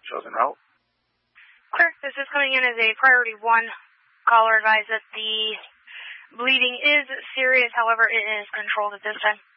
Chosen route. Clear. This is coming in as a priority 1. Caller advised that the bleeding is serious, however, it is controlled at this time.